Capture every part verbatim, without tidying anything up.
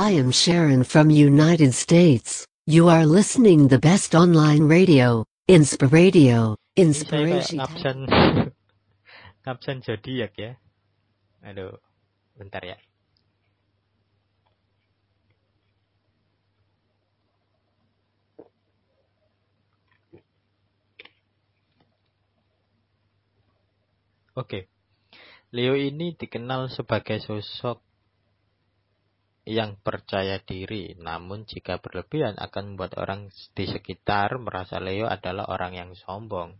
I am Sharon from United States. You are listening the best online radio, Inspiradio, Ini saya kayak Inspiration. ngabsen ngabsen zodiak ya. Aduh, bentar ya. Oke. Leo ini dikenal sebagai sosok yang percaya diri, namun jika berlebihan akan membuat orang di sekitar merasa Leo adalah orang yang sombong.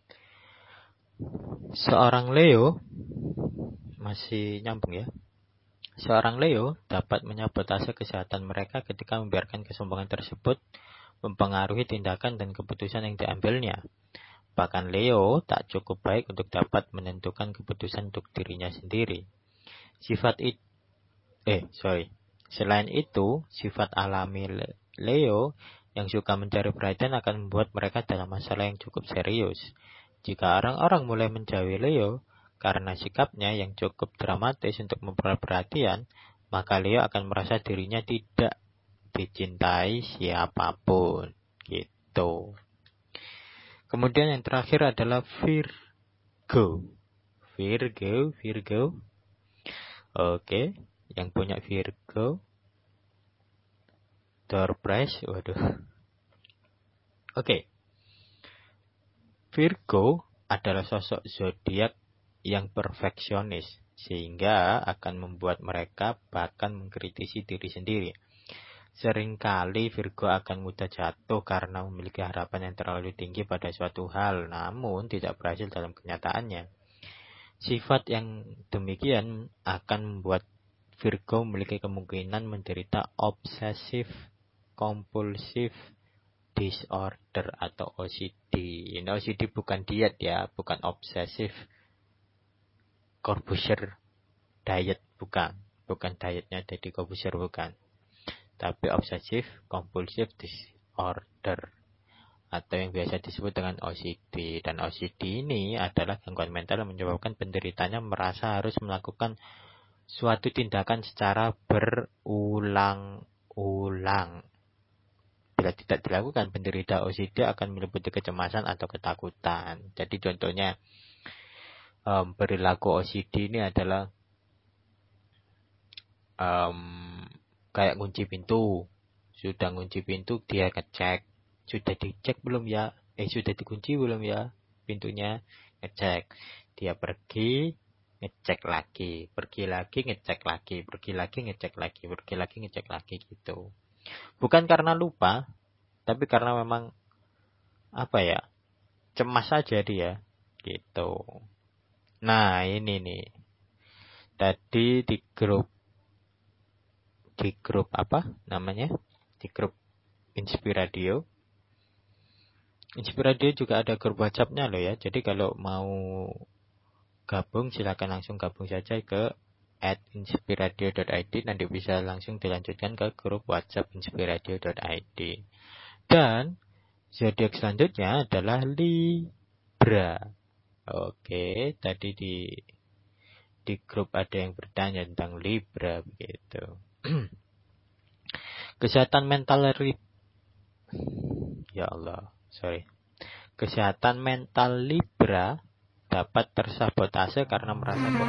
Seorang Leo, masih nyambung ya. Seorang Leo dapat menyabotase kesehatan mereka ketika membiarkan kesombongan tersebut mempengaruhi tindakan dan keputusan yang diambilnya. Bahkan Leo tak cukup baik untuk dapat menentukan keputusan untuk dirinya sendiri. Sifat itu, eh sorry, selain itu, sifat alami Leo yang suka mencari perhatian akan membuat mereka dalam masalah yang cukup serius. Jika orang-orang mulai menjauhi Leo karena sikapnya yang cukup dramatis untuk memperoleh perhatian, maka Leo akan merasa dirinya tidak dicintai siapapun. Gitu. Kemudian yang terakhir adalah Virgo. Virgo, Virgo. Oke, yang punya Virgo. Door prize, waduh. Oke. Virgo adalah sosok zodiak yang perfeksionis, sehingga akan membuat mereka bahkan mengkritisi diri sendiri. Seringkali Virgo akan mudah jatuh karena memiliki harapan yang terlalu tinggi pada suatu hal, namun tidak berhasil dalam kenyataannya. Sifat yang demikian akan membuat Virgo memiliki kemungkinan menderita obsesif compulsive disorder atau O C D. Ini O C D bukan diet ya, bukan obsesif Corbusier diet, bukan. Bukan dietnya Deddy Corbusier, bukan. Tapi obsesif compulsive disorder atau yang biasa disebut dengan O C D. Dan O C D ini adalah gangguan mental yang menyebabkan penderitanya merasa harus melakukan suatu tindakan secara berulang-ulang. Bila tidak dilakukan, penderita O C D akan meliputi kecemasan atau ketakutan. Jadi contohnya um, perilaku O C D ini adalah um, kayak kunci pintu. Sudah kunci pintu, dia ngecek. Sudah dicek belum ya? Eh, sudah dikunci belum ya pintunya? Ngecek. Dia pergi, ngecek lagi. Pergi lagi, ngecek lagi. Pergi lagi, ngecek lagi. Pergi lagi, ngecek lagi gitu. Bukan karena lupa, tapi karena memang, apa ya, cemas saja dia. Gitu. Nah, ini nih. Tadi di grup di grup apa namanya? Di grup Inspiradio. Inspiradio juga ada grup WhatsApp-nya loh ya. Jadi kalau mau gabung silakan langsung gabung saja ke at inspiradio dot i d, nanti bisa langsung dilanjutkan ke grup WhatsApp inspiradio dot i d. Dan zodiak selanjutnya adalah Libra. Oke, tadi di di grup ada yang bertanya tentang Libra begitu. Kesehatan mental Libra. Ya Allah, sorry. Kesehatan mental Libra dapat tersabotase karena merasa